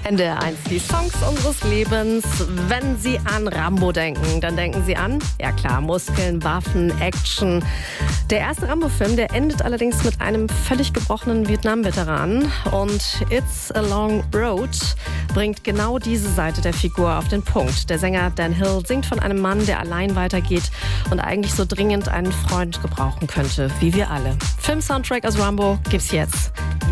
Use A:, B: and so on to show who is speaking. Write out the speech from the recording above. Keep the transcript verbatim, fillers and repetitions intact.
A: N D R eins, die Songs unseres Lebens. Wenn Sie an Rambo denken, dann denken Sie an, ja klar, Muskeln, Waffen, Action. Der erste Rambo-Film, der endet allerdings mit einem völlig gebrochenen Vietnam-Veteran. Und It's a Long Road bringt genau diese Seite der Figur auf den Punkt. Der Sänger Dan Hill singt von einem Mann, der allein weitergeht und eigentlich so dringend einen Freund gebrauchen könnte, wie wir alle. Film-Soundtrack aus Rambo gibt's jetzt